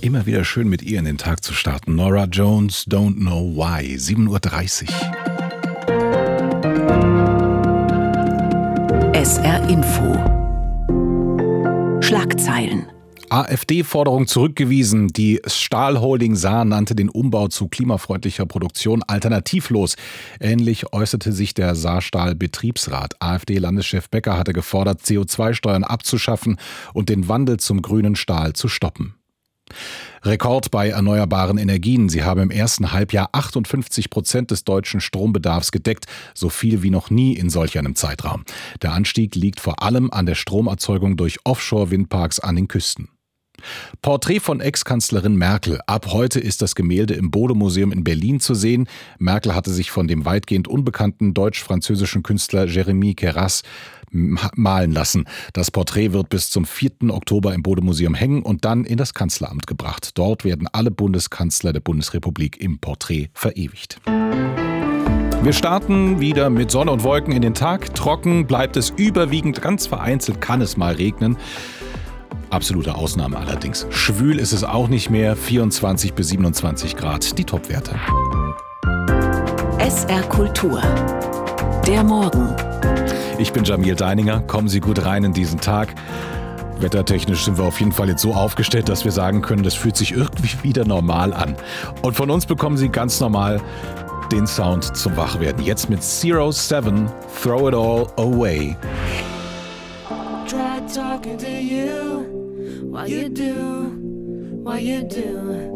Immer wieder schön mit ihr in den Tag zu starten. Norah Jones, Don't Know Why, 7:30 Uhr. SR Info. Schlagzeilen. AfD-Forderung zurückgewiesen. Die Stahlholding Saar nannte den Umbau zu klimafreundlicher Produktion alternativlos. Ähnlich äußerte sich der Saarstahl-Betriebsrat. AfD-Landeschef Becker hatte gefordert, CO2-Steuern abzuschaffen und den Wandel zum grünen Stahl zu stoppen. Rekord bei erneuerbaren Energien. Sie haben im ersten Halbjahr 58% des deutschen Strombedarfs gedeckt, so viel wie noch nie in solch einem Zeitraum. Der Anstieg liegt vor allem an der Stromerzeugung durch Offshore-Windparks an den Küsten. Porträt von Ex-Kanzlerin Merkel. Ab heute ist das Gemälde im Bode-Museum in Berlin zu sehen. Merkel hatte sich von dem weitgehend unbekannten deutsch-französischen Künstler Jérémy Queyras malen lassen. Das Porträt wird bis zum 4. Oktober im Bode-Museum hängen und dann in das Kanzleramt gebracht. Dort werden alle Bundeskanzler der Bundesrepublik im Porträt verewigt. Wir starten wieder mit Sonne und Wolken in den Tag. Trocken bleibt es überwiegend, ganz vereinzelt kann es mal regnen. Absolute Ausnahme allerdings. Schwül ist es auch nicht mehr, 24 bis 27 Grad, die Topwerte. SR Kultur. Der Morgen. Ich bin Jamil Deininger, kommen Sie gut rein in diesen Tag. Wettertechnisch sind wir auf jeden Fall jetzt so aufgestellt, dass wir sagen können, das fühlt sich irgendwie wieder normal an. Und von uns bekommen Sie ganz normal den Sound zum Wachwerden. Jetzt mit 07, Throw It All Away. Try talking to you while you do